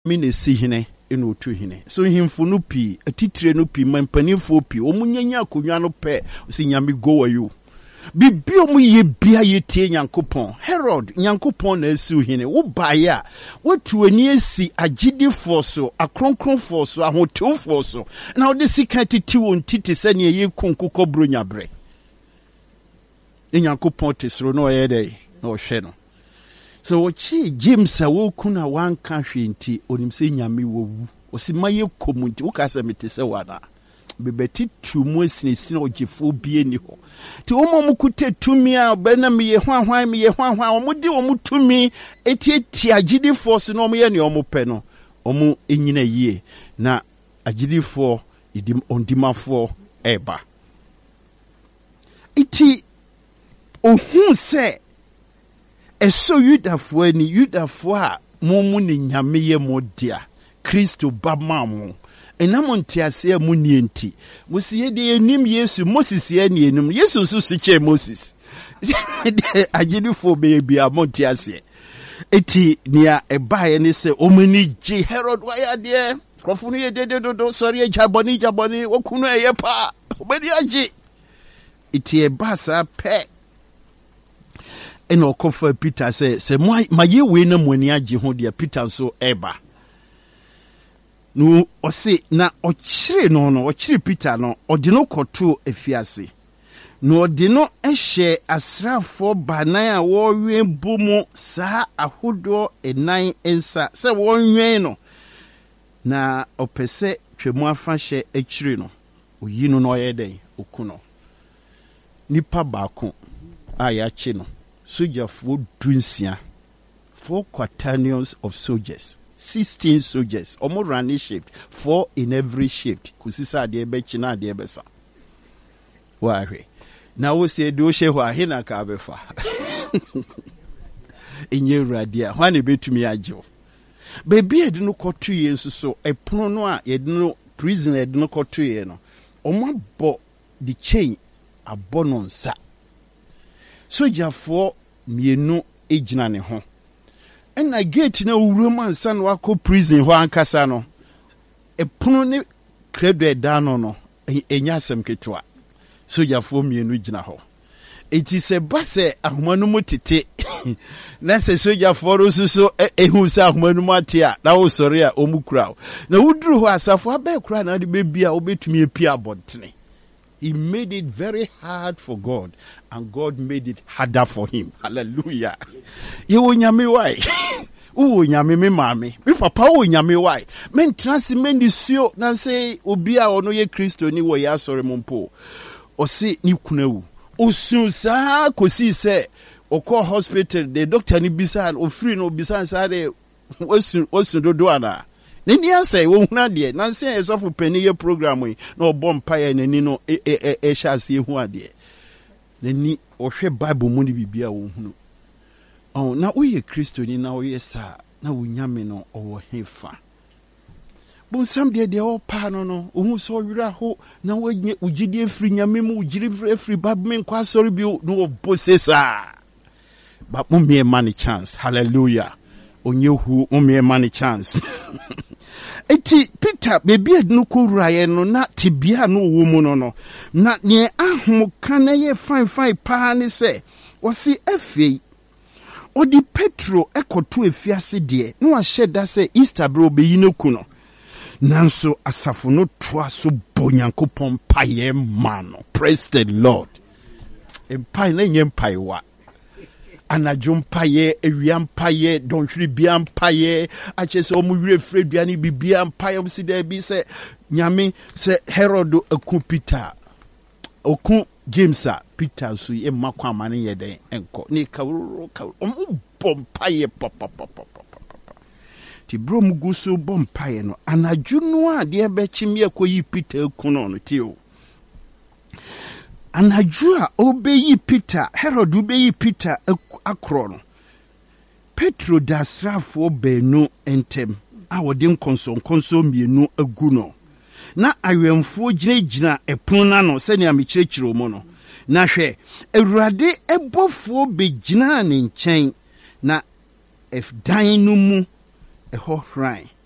ne si hene eno otu hene so himfo no pi atitire no pi mampanifo pi omunyanya akonwa no pe si nyame go ayu bibi omu ye bia ye tie Nyankopon Herod Nyankopon na asi hene wo baaya watu ani asi agidifo so akronkronfo so ahotewfo so na ode sika titi won titi se ne ye konkokɔ bro nyabre Nyankopon tesro no ye dey na ohwe no so wochi James a wo kuna wanka hwenti onim se nyame wowu osimaye komunti wo ka se mete se wana bebeti tumu esinesina ogifo bie ni ho ti omo mukute tumi a bena me ye hwanhwan omo di omo tumi eti agidi force no omo ye ne omo pe no omo enyina yie na agidi for idim ondimafo eba iti ohun se eso yudafo ani yudafo a mumu ne nyame ye modia Kristo bamamu enamontiase amunienti musiye de enim Yesu Moses ye ne enum Yesu susu che Moses agidi fo be amontiase eti nia ebaye ne se omani ji Herod waya de krofunu ye dedodo sori jaboni okunu eye pa omani agi eti ebasa pe eno kofa Peter se maye we na muani agi ho de Peter so eba no ose na ochire Peter no ode no koto afiase no ode no ehye asrafo banan a wowe bomu saa ahodo enan ensa se wonwen no na opese twemu afa hye akire no oyi no ye den okuno nipa baako a ya che no sojafo dunsia 4 quaternions of soldiers 16 soldiers omo running shift 4 in every shift kusisa de be china de besa wa hwe na wo se de o hye ho ahina ka befa enye radia hwa ne betumi agyo bebi ede no kotu ye nsuso epono no a ye de no prison ede no kotu ye no omo bo the chain abono nsa sojafo mienu ejina ne ho na gate na uwuram ansa no akọ prison ho ankasa no epono ne credo edano enya asem ketwa sojafo mienu gina ho eti se base ahomanu mutete na se sojafo rosuso ehu se ahomanu mate a na wo sori a omukura na wuduru ho asafo abekura na de bebia obetumi epia abontene. He made it very hard for God, and God made it harder for him. Hallelujah. You nyame why? U nyame me mame. Me papa u nyame why? Men transi men disio na say obi a ono ye Kristo ni wo ya sore mumpo. Osi ni kunewu. Osun sa kosi se okọ hospital the doctor ni bisa o free no bisa sa de osun dodo ana. Nini answer wo huna de na nse esofu pani ye program yi na obompa ya nani no shase hu ade nani ohwe bible mu ni bibia wo hunu na uye Kristo ni na uye sa na unyame no owo hefa bon sam de o pa no ohun so wira ho na wanye ugidi efri nyame mu ugiri efri bible men kwa sorry bi no obosesa ba mu me man chance. Hallelujah. Onye hu mu me man chance. Eti Peter bebi ednu kuraye no na tibia no wo mu no na ne ahom kana ye fine pa ne se osi afei odi Petro ekoto efiase de no ahye da se Easter bro be yinoku no nanso asafo no toa so bonyankopon paye mano. Praise the Lord. Empai na nyempai wa anajompaye ewiampaye donhwiri biampaye achese omuwire freduani bibiampaye mside bi se nyame se Herod aku Peter oku James Peter so ye makwa amane yeden enko ni kawro bompaye papa ti brom guso bompaye no anadwunu a de ebechimi akoyi Peter kuno no tio anajua obeyi Peter Herod obeyi Peter akro no Petro da srafo benu entem a wode nkonso mienu agu no na awemfo gina epon na no se ne amekirikiro mo no na hwe Awurade ebofo begina ne nkyɛn na dan no mu ɛhɔ hran